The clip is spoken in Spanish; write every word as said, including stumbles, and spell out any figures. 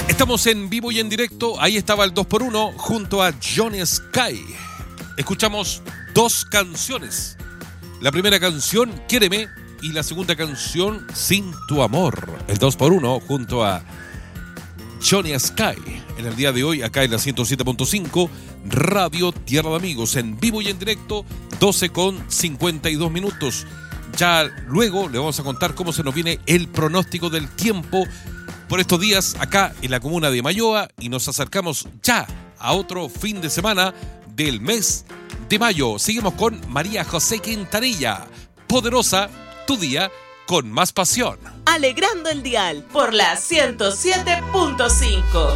Estamos en vivo y en directo. Ahí estaba el dos por uno junto a Johnny Sky. Escuchamos dos canciones. La primera canción, Quiéreme, y la segunda canción, Sin tu amor. El dos por uno junto a Johnny Sky. En el día de hoy, acá en la ciento siete punto cinco, Radio Tierra de Amigos. En vivo y en directo, doce con cincuenta y dos minutos. Ya luego le vamos a contar cómo se nos viene el pronóstico del tiempo por estos días acá en la comuna de Mayoa, y nos acercamos ya a otro fin de semana del mes de mayo. Seguimos con María José Quintanilla. Poderosa, tu día con más pasión. Alegrando el dial por la ciento siete punto cinco.